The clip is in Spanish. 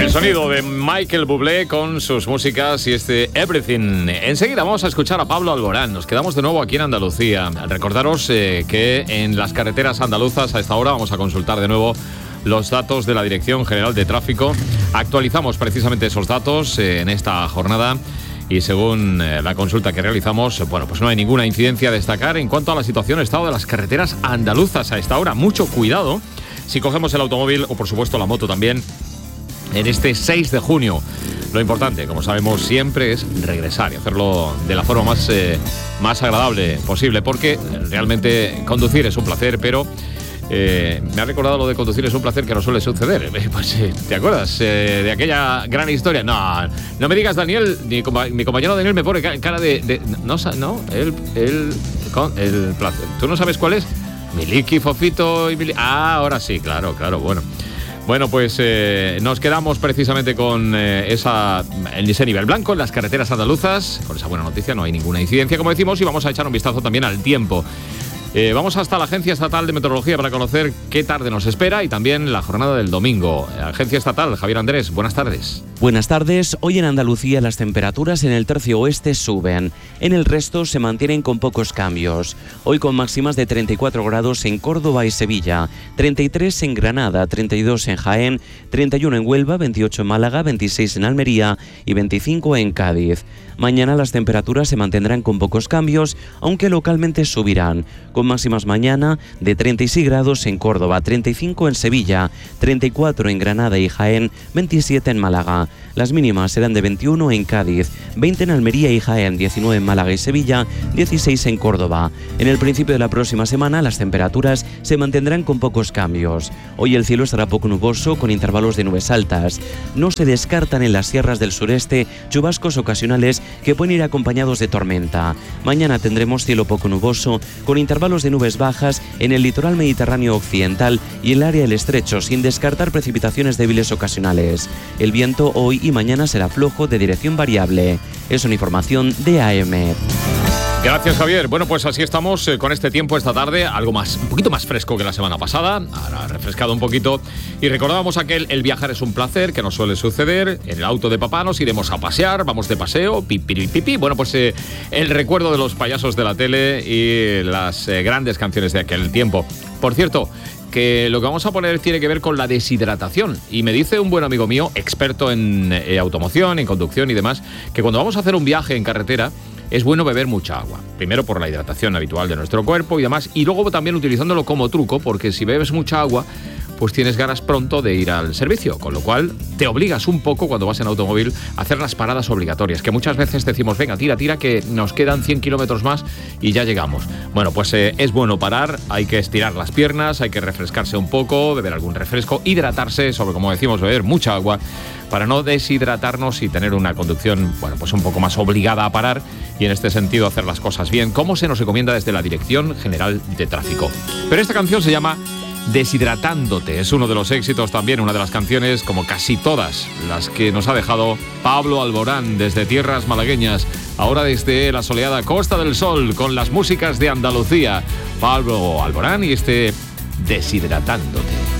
El sonido de Michael Bublé con sus músicas y este Everything. Enseguida vamos a escuchar a Pablo Alborán. Nos quedamos de nuevo aquí en Andalucía. Recordaros que en las carreteras andaluzas a esta hora vamos a consultar de nuevo los datos de la Dirección General de Tráfico. Actualizamos precisamente esos datos en esta jornada y según la consulta que realizamos, bueno, pues no hay ninguna incidencia a destacar en cuanto a la situación, estado de las carreteras andaluzas a esta hora. Mucho cuidado si cogemos el automóvil o por supuesto la moto también en este 6 de junio. Lo importante, como sabemos siempre, es regresar y hacerlo de la forma más agradable posible, porque realmente conducir es un placer, pero me ha recordado lo de conducir es un placer que no suele suceder. ¿Te acuerdas de aquella gran historia? No me digas, Daniel, mi compañero Daniel me pone cara de no, el placer. ¿Tú no sabes cuál es? Miliki, Fofito y Miliki. Ah, ahora sí, claro, bueno. Bueno, pues nos quedamos precisamente con ese nivel blanco en las carreteras andaluzas. Con esa buena noticia no hay ninguna incidencia, como decimos, y vamos a echar un vistazo también al tiempo. Vamos hasta la Agencia Estatal de Meteorología para conocer qué tarde nos espera y también la jornada del domingo. Agencia Estatal, Javier Andrés, buenas tardes. Buenas tardes. Hoy en Andalucía las temperaturas en el tercio oeste suben. En el resto se mantienen con pocos cambios. Hoy con máximas de 34 grados en Córdoba y Sevilla, 33 en Granada, 32 en Jaén, 31 en Huelva, 28 en Málaga, 26 en Almería y 25 en Cádiz. Mañana las temperaturas se mantendrán con pocos cambios, aunque localmente subirán, con máximas mañana de 36 grados en Córdoba, 35 en Sevilla, 34 en Granada y Jaén, 27 en Málaga. Las mínimas serán de 21 en Cádiz, 20 en Almería y Jaén, 19 en Málaga y Sevilla, 16 en Córdoba. En el principio de la próxima semana las temperaturas se mantendrán con pocos cambios. Hoy el cielo estará poco nuboso con intervalos de nubes altas. No se descartan en las sierras del sureste chubascos ocasionales que pueden ir acompañados de tormenta. Mañana tendremos cielo poco nuboso con intervalos de nubes bajas en el litoral mediterráneo occidental y el área del estrecho, sin descartar precipitaciones débiles ocasionales. El viento hoy y mañana será flojo de dirección variable. Es una información de AEMET. Gracias, Javier. Bueno, pues así estamos con este tiempo esta tarde, un poquito más fresco que la semana pasada, ahora refrescado un poquito, y recordábamos el viajar es un placer, que nos suele suceder. En el auto de papá nos iremos a pasear, vamos de paseo, pipi. Bueno, pues el recuerdo de los payasos de la tele y las grandes canciones de aquel tiempo. Por cierto, que lo que vamos a poner tiene que ver con la deshidratación, y me dice un buen amigo mío, experto en automoción, en conducción y demás, que cuando vamos a hacer un viaje en carretera es bueno beber mucha agua. Primero por la hidratación habitual de nuestro cuerpo y demás, y luego también utilizándolo como truco, porque si bebes mucha agua, pues tienes ganas pronto de ir al servicio, con lo cual te obligas un poco cuando vas en automóvil a hacer las paradas obligatorias, que muchas veces decimos, venga, tira, que nos quedan 100 kilómetros más y ya llegamos. Bueno, pues es bueno parar, hay que estirar las piernas, hay que refrescarse un poco, beber algún refresco, hidratarse, sobre, como decimos, beber mucha agua, para no deshidratarnos y tener una conducción, bueno, pues un poco más obligada a parar, y en este sentido hacer las cosas bien, como se nos recomienda desde la Dirección General de Tráfico. Pero esta canción se llama Deshidratándote, es uno de los éxitos también, una de las canciones, como casi todas las que nos ha dejado Pablo Alborán desde tierras malagueñas, ahora desde la soleada Costa del Sol, con las músicas de Andalucía. Pablo Alborán y este Deshidratándote.